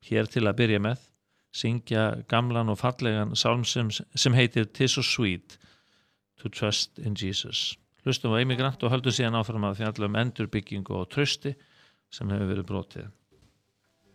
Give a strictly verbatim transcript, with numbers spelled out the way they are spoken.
hér til að byrja með, syngja gamlan og fallegan sálm sem, sem heitir "'Tis so sweet to trust in Jesus". Hlustum á Amy Grant og höldum síðan áfram að fjalla um endurbyggingu og trausti sem hefur verið brotið.